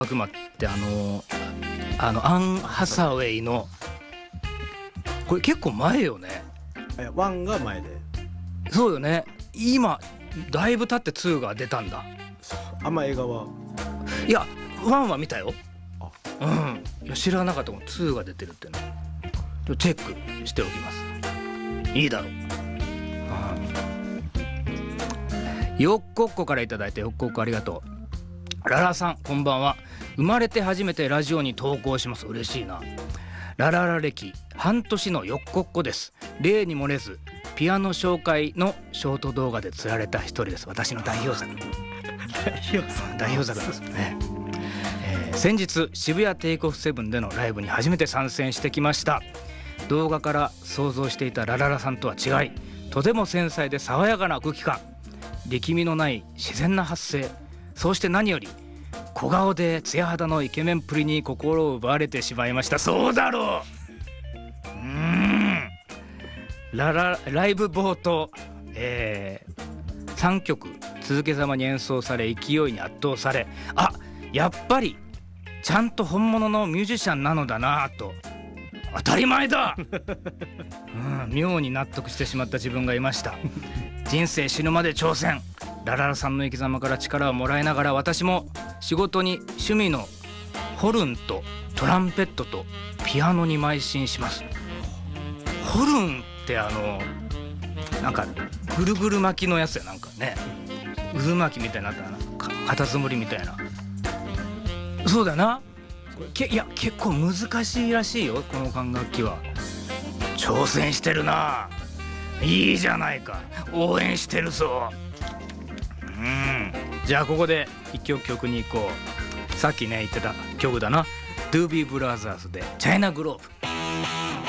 悪魔ってアン・ハサウェイのこれ結構前よね。 ワンが前で。 そうよね。今だいぶ経って2が出たんだ。 あんま映画はいや1は見たよ。 あ、 いや知らなかったもん2が出てるってね。チェックしておきます。いいだろう。よっこっこからいただいて、よっこっこありがとう。ララさんこんばんは。生まれて初めてラジオに投稿します。嬉しいな。ラララ歴半年のよっこっこです。例に漏れずピアノ紹介のショート動画で釣られた一人です。私の代表作代表作ですね。先日渋谷テイクオフセブンでのライブに初めて参戦してきました。動画から想像していたラララさんとは違い、とても繊細で爽やかな空気感、力みのない自然な発声、そして何より小顔で艶肌のイケメンっぷりに心を奪われてしまいました。そうだろう。ライブ冒頭、3曲続けざまに演奏され勢いに圧倒され、やっぱりちゃんと本物のミュージシャンなのだなと、当たり前だ、妙に納得してしまった自分がいました。人生死ぬまで挑戦。ラララさんの生き様から力をもらいながら、私も仕事に趣味のホルンとトランペットとピアノに邁進します。ホルンってなんかぐるぐる巻きのやつや。なんかね渦巻きみたいになったな、カタツムリみたいな。そうだな。いや結構難しいらしいよ、この管楽器は。挑戦してるな。いいじゃないか、応援してるぞ。じゃあここで一曲に行こう。さっきね言ってた曲だな。ドゥービーブラザーズでチャイナグローブ。